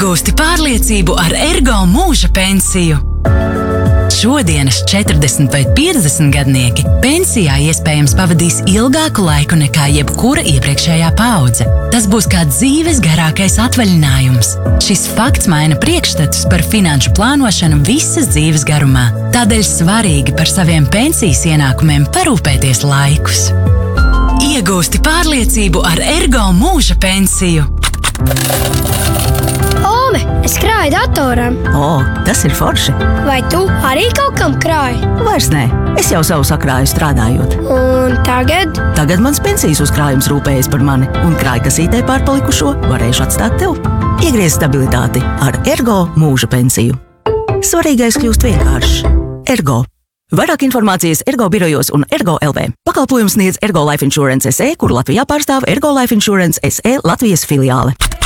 Iegūsti pārliecību ar Ergo mūža pensiju. Šodienas 40 vai 50 gadnieki pensijā iespējams pavadīs ilgāku laiku nekā jebkura iepriekšējā paudze. Tas būs kā dzīves garākais atvaļinājums. Šis fakts maina priekšstatus par finanšu plānošanu visas dzīves garumā. Tādēļ svarīgi par saviem pensijas ienākumiem parūpēties laikus. Iegūsti pārliecību ar Ergo mūža pensiju. Ome, es krāju datoram. Tas ir forši. Vai tu arī kaut kam krāji? Vairs nē, es jau savu sakrāju strādājot. Un tagad? Tagad mans pensijas uzkrājums rūpējas par mani, un krājkasītē pārpalikušo varēšu atstāt tev. Iegriez stabilitāti ar Ergo mūža pensiju. Svarīgais kļūst vienkāršs. Ergo. Vairāk informācijas Ergo birojos un Ergo LV. Pakalpojums sniedz Ergo Life Insurance SE, kuru Latvijā pārstāv Ergo Life Insurance SE Latvijas filiāle.